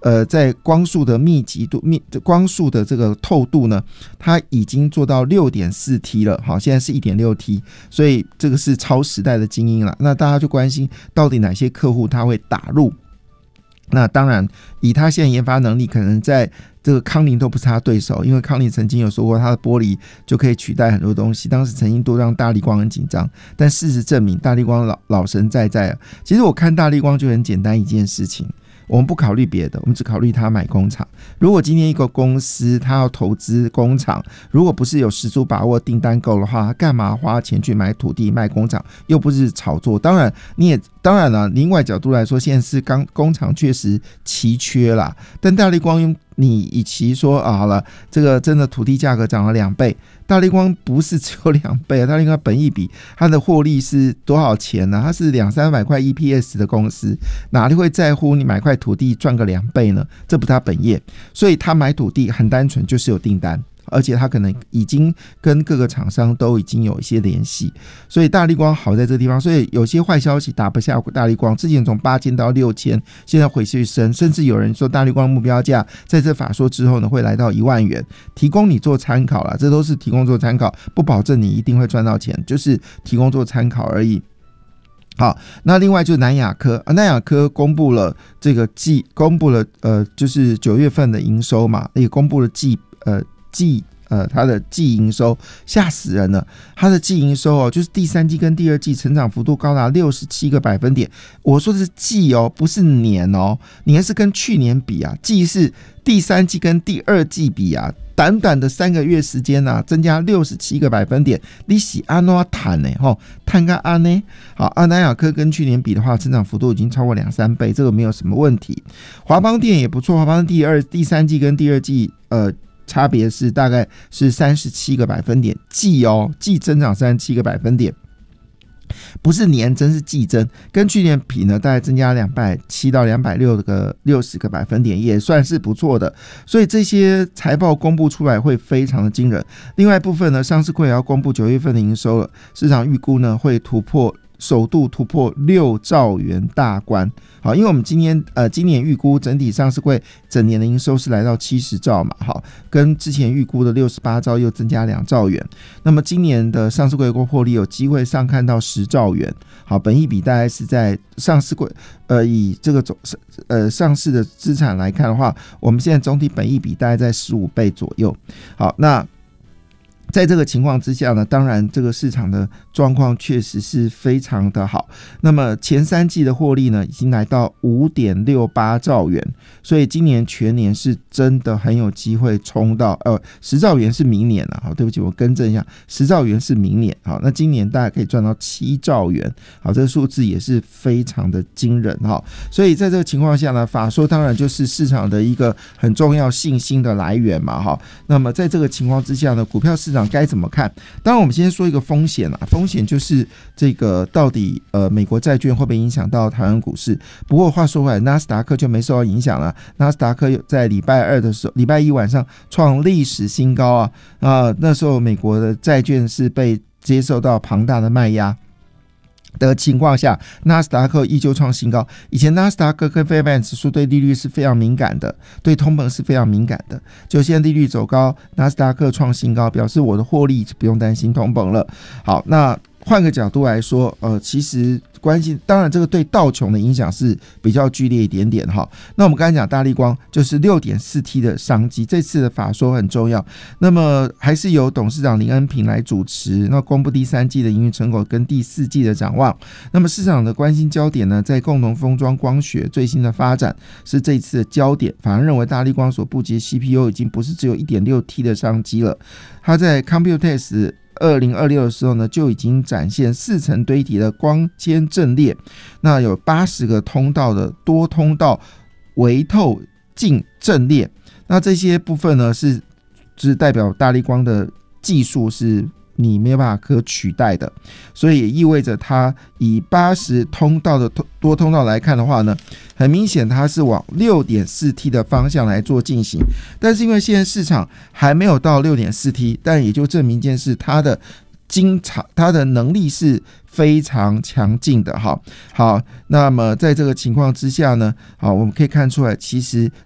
在光束的密集度、光束的这个透度呢，它已经做到 6.4T 了，好，现在是 1.6T， 所以这个是超时代的精英了。那大家就关心到底哪些客户他会打入。那当然以他现在研发能力，可能在这个康宁都不是他对手，因为康宁曾经有说过他的玻璃就可以取代很多东西，当时曾经都让大立光很紧张，但事实证明大立光老神在在啊。其实我看大立光就很简单一件事情，我们不考虑别的，我们只考虑他买工厂。如果今天一个公司他要投资工厂，如果不是有十足把握订单够的话，他干嘛花钱去买土地卖工厂？又不是炒作。当然了，另外角度来说，现在是工厂确实奇缺啦，但大立光你与其说好了，这个真的土地价格涨了2倍，大立光不是只有2倍，大立光本益比它的获利是多少钱呢？它是200-300块 EPS 的公司，哪里会在乎你买块土地赚个2倍呢？这不是他本业，所以他买土地很单纯，就是有订单。而且他可能已经跟各个厂商都已经有一些联系，所以大立光好在这个地方。所以有些坏消息打不下大立光，之前从8000到6000，现在回去升，甚至有人说大立光目标价在这法说之后呢会来到1万元，提供你做参考啦，这都是提供做参考，不保证你一定会赚到钱，就是提供做参考而已。好，那另外就是南亚科，南亚科公布了公布了就是9月份的营收嘛，也公布了它的季营收，吓死人了。它的季营收就是第3季跟第2季成长幅度高达67个百分点。我说的是季不是年年是跟去年比啊，季是第3季跟第2季比啊。短短的3个月时间啊，增加67个百分点，你是安怎谈呢？谈个安呢？好，南亚科跟去年比的话，成长幅度已经超过2-3倍，这个没有什么问题。华邦电也不错，华邦第3季跟第2季差别是大概是37个百分点，季增长37个百分点，不是年增是季增，跟去年比呢，大概增加270到260个百分点，也算是不错的。所以这些财报公布出来会非常的惊人。另外一部分呢，上市柜也要公布9月份的营收了，市场预估呢会首度突破6兆元大关。好，因为我们今年预估整体上市柜整年的营收是来到70兆嘛，好，跟之前预估的68兆又增加2兆元。那么今年的上市柜获利有机会上看到10兆元。好，本益比大概是在上市柜以这个上市的资产来看的话，我们现在总体本益比大概在15倍左右。好，那在这个情况之下呢，当然这个市场的状况确实是非常的好。那么前3季的获利呢，已经来到 5.68 兆元，所以今年全年是真的很有机会冲到10兆元是明年了。好，对不起，我更正一下，10兆元是明年。好，那今年大概可以赚到7兆元。好，这个数字也是非常的惊人。好，所以在这个情况下呢，法说当然就是市场的一个很重要信心的来源嘛。好，那么在这个情况之下呢，股票市场该怎么看？当然我们先说一个风险啊，风险就是这个到底美国债券会不会影响到台湾股市。不过话说回来，纳斯达克就没受到影响了。纳斯达克在礼拜一晚上创历史新高啊，那时候美国的债券是被接受到庞大的卖压的情况下，纳斯达克依旧创新高。以前纳斯达克跟费半指数对利率是非常敏感的，对通膨是非常敏感的。就现在利率走高，纳斯达克创新高，表示我的获利不用担心通膨了。好，那换个角度来说，其实关系当然这个对道琼的影响是比较剧烈一点点哈。那我们刚才讲大立光就是 6.4T 的商机，这次的法说很重要。那么还是由董事长林恩平来主持，那公布第3季的营运成果跟第4季的展望。那么市场的关心焦点呢，在共同封装光学最新的发展是这一次的焦点。反而认为大立光所布局的 CPU 已经不是只有 1.6T 的商机了，它在 Computex 2026的时候呢，就已经展现4层堆体的光纤阵列，那有80个通道的多通道微透镜阵列。那这些部分呢，是代表大立光的技术是你没有办法可取代的，所以也意味着它以80通道的多通道来看的话呢，很明显它是往 6.4T 的方向来做进行。但是因为现在市场还没有到 6.4T， 但也就证明一件事，它的能力是非常强劲的。好，那么在这个情况之下呢，好，我们可以看出来，其实